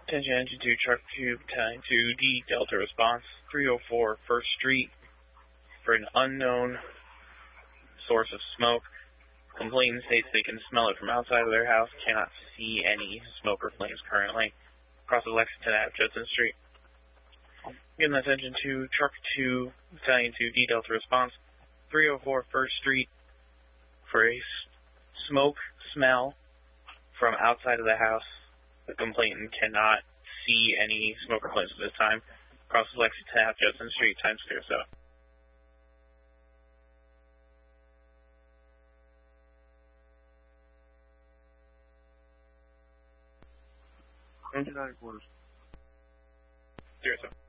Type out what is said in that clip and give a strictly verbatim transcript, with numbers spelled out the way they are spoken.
Attention engine two, truck two, battalion two, D, Delta response, three oh four First Street for an unknown source of smoke. Complainant states they can smell it from outside of their house, cannot see any smoke or flames currently. Across Lexington Avenue, Judson Street. Again, that's engine two, truck two, battalion two, D, Delta response, three oh four First Street for a smoke smell from outside of the house. The complainant cannot see any smoke or flames at this time. Across Lexington Avenue, Judson Street, Times Square, so. Engine nine quarters. Zero, seven.